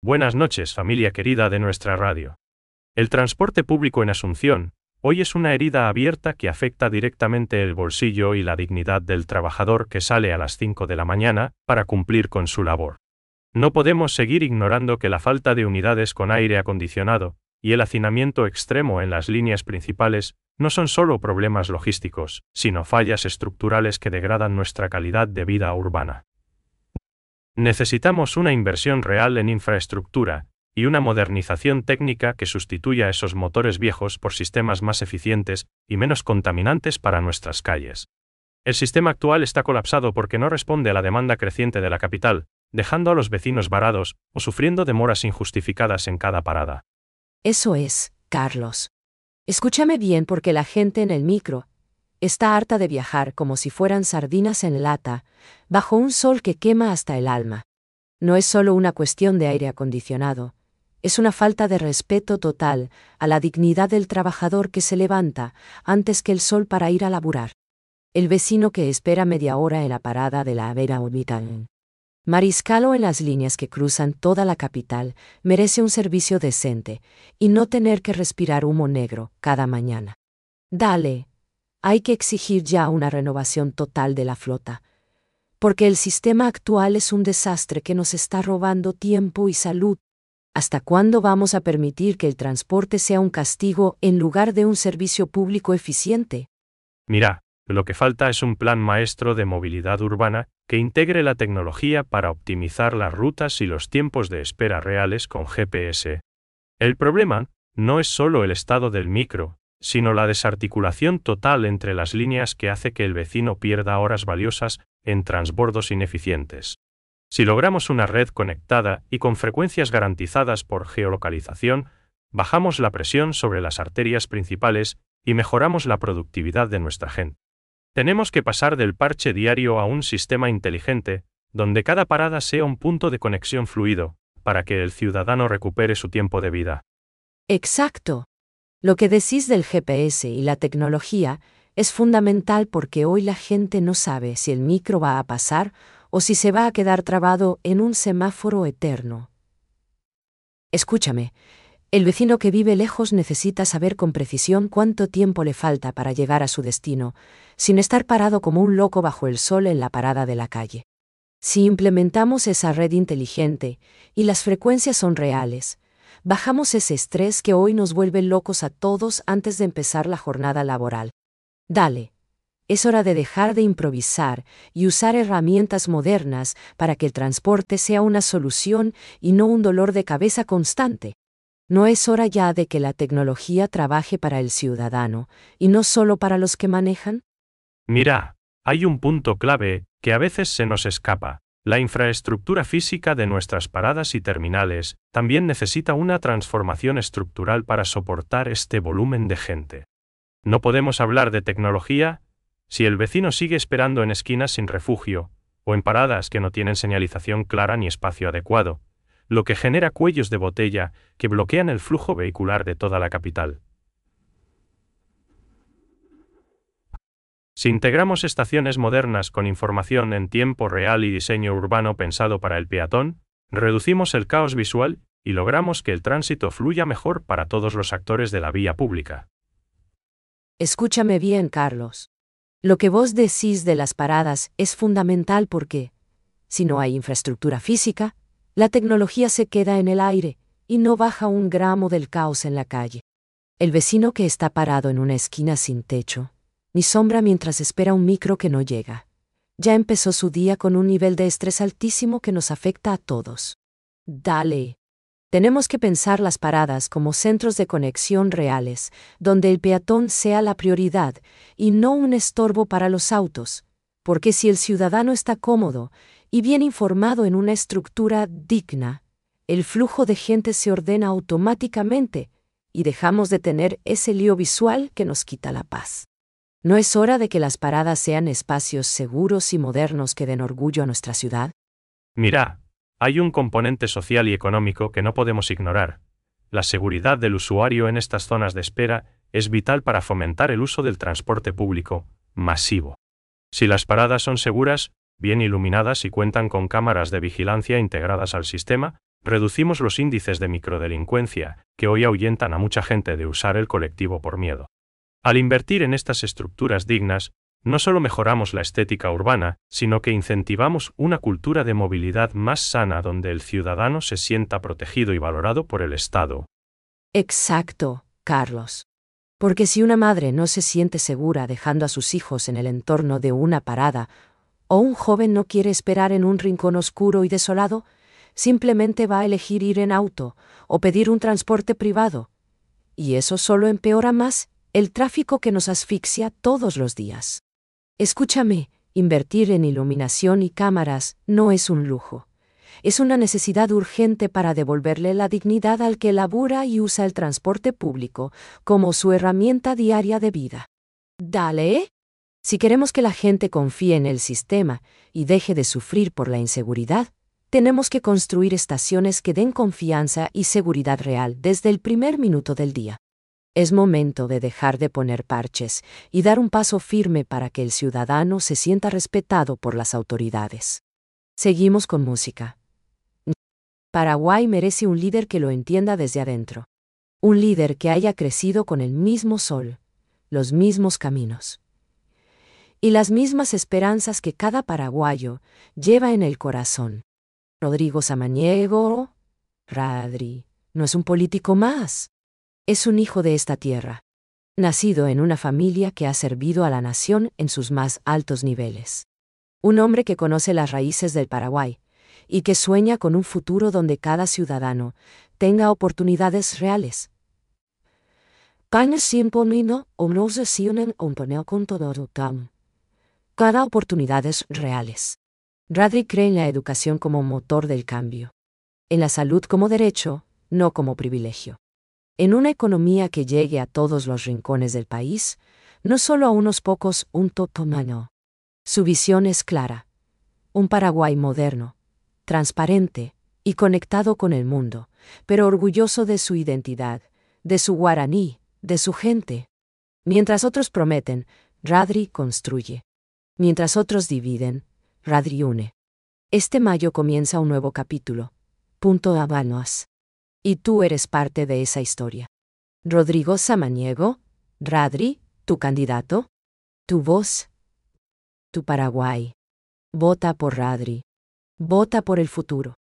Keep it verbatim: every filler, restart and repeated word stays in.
Buenas noches, familia querida de nuestra radio. El transporte público en Asunción, hoy es una herida abierta que afecta directamente el bolsillo y la dignidad del trabajador que sale a las cinco de la mañana para cumplir con su labor. No podemos seguir ignorando que la falta de unidades con aire acondicionado y el hacinamiento extremo en las líneas principales no son solo problemas logísticos, sino fallas estructurales que degradan nuestra calidad de vida urbana. Necesitamos una inversión real en infraestructura y una modernización técnica que sustituya esos motores viejos por sistemas más eficientes y menos contaminantes para nuestras calles. El sistema actual está colapsado porque no responde a la demanda creciente de la capital, dejando a los vecinos varados o sufriendo demoras injustificadas en cada parada. Eso es, Carlos. Escúchame bien porque la gente en el micro está harta de viajar como si fueran sardinas en lata, bajo un sol que quema hasta el alma. No es solo una cuestión de aire acondicionado, es una falta de respeto total a la dignidad del trabajador que se levanta antes que el sol para ir a laburar. El vecino que espera media hora en la parada de la Avera Orbital Mariscal o en las líneas que cruzan toda la capital merece un servicio decente y no tener que respirar humo negro cada mañana. Dale. Hay que exigir ya una renovación total de la flota, porque el sistema actual es un desastre que nos está robando tiempo y salud. ¿Hasta cuándo vamos a permitir que el transporte sea un castigo en lugar de un servicio público eficiente? Mira, lo que falta es un plan maestro de movilidad urbana que integre la tecnología para optimizar las rutas y los tiempos de espera reales con G P S. El problema no es solo el estado del micro, sino la desarticulación total entre las líneas que hace que el vecino pierda horas valiosas en transbordos ineficientes. Si logramos una red conectada y con frecuencias garantizadas por geolocalización, bajamos la presión sobre las arterias principales y mejoramos la productividad de nuestra gente. Tenemos que pasar del parche diario a un sistema inteligente, donde cada parada sea un punto de conexión fluido, para que el ciudadano recupere su tiempo de vida. Exacto. Lo que decís del G P S y la tecnología es fundamental porque hoy la gente no sabe si el micro va a pasar o si se va a quedar trabado en un semáforo eterno. Escúchame, el vecino que vive lejos necesita saber con precisión cuánto tiempo le falta para llegar a su destino, sin estar parado como un loco bajo el sol en la parada de la calle. Si implementamos esa red inteligente y las frecuencias son reales, bajamos ese estrés que hoy nos vuelve locos a todos antes de empezar la jornada laboral. Dale. Es hora de dejar de improvisar y usar herramientas modernas para que el transporte sea una solución y no un dolor de cabeza constante. ¿No es hora ya de que la tecnología trabaje para el ciudadano y no solo para los que manejan? Mira, hay un punto clave que a veces se nos escapa. La infraestructura física de nuestras paradas y terminales también necesita una transformación estructural para soportar este volumen de gente. No podemos hablar de tecnología si el vecino sigue esperando en esquinas sin refugio, o en paradas que no tienen señalización clara ni espacio adecuado, lo que genera cuellos de botella que bloquean el flujo vehicular de toda la capital. Si integramos estaciones modernas con información en tiempo real y diseño urbano pensado para el peatón, reducimos el caos visual y logramos que el tránsito fluya mejor para todos los actores de la vía pública. Escúchame bien, Carlos. Lo que vos decís de las paradas es fundamental porque, si no hay infraestructura física, la tecnología se queda en el aire y no baja un gramo del caos en la calle. El vecino que está parado en una esquina sin techo, ni sombra mientras espera un micro que no llega, ya empezó su día con un nivel de estrés altísimo que nos afecta a todos. Dale. Tenemos que pensar las paradas como centros de conexión reales, donde el peatón sea la prioridad y no un estorbo para los autos, porque si el ciudadano está cómodo y bien informado en una estructura digna, el flujo de gente se ordena automáticamente y dejamos de tener ese lío visual que nos quita la paz. ¿No es hora de que las paradas sean espacios seguros y modernos que den orgullo a nuestra ciudad? Mira, hay un componente social y económico que no podemos ignorar. La seguridad del usuario en estas zonas de espera es vital para fomentar el uso del transporte público masivo. Si las paradas son seguras, bien iluminadas y cuentan con cámaras de vigilancia integradas al sistema, Reducimos los índices de microdelincuencia, que hoy ahuyentan a mucha gente de usar el colectivo por miedo. Al invertir en estas estructuras dignas, no solo mejoramos la estética urbana, sino que incentivamos una cultura de movilidad más sana donde el ciudadano se sienta protegido y valorado por el Estado. Exacto, Carlos. Porque si una madre no se siente segura dejando a sus hijos en el entorno de una parada, o un joven no quiere esperar en un rincón oscuro y desolado, simplemente va a elegir ir en auto o pedir un transporte privado. Y eso solo empeora más el tráfico que nos asfixia todos los días. Escúchame, invertir en iluminación y cámaras no es un lujo. Es una necesidad urgente para devolverle la dignidad al que labura y usa el transporte público como su herramienta diaria de vida. Dale, ¿eh? Si queremos que la gente confíe en el sistema y deje de sufrir por la inseguridad, tenemos que construir estaciones que den confianza y seguridad real desde el primer minuto del día. Es momento de dejar de poner parches y dar un paso firme para que el ciudadano se sienta respetado por las autoridades. Seguimos con música. Paraguay merece un líder que lo entienda desde adentro. Un líder que haya crecido con el mismo sol, los mismos caminos y las mismas esperanzas que cada paraguayo lleva en el corazón. Rodrigo Samaniego, Radri, no es un político más. Es un hijo de esta tierra, nacido en una familia que ha servido a la nación en sus más altos niveles. Un hombre que conoce las raíces del Paraguay y que sueña con un futuro donde cada ciudadano tenga oportunidades reales. Cada oportunidades reales. Radri cree en la educación como motor del cambio, en la salud como derecho, no como privilegio. En una economía que llegue a todos los rincones del país, no solo a unos pocos, un totomano. Su visión es clara. Un Paraguay moderno, transparente y conectado con el mundo, pero orgulloso de su identidad, de su guaraní, de su gente. Mientras otros prometen, Radri construye. Mientras otros dividen, Radri une. Este mayo comienza un nuevo capítulo. Punto Habanos. Y tú eres parte de esa historia. Rodrigo Samaniego, Radri, tu candidato, tu voz, tu Paraguay. Vota por Radri. Vota por el futuro.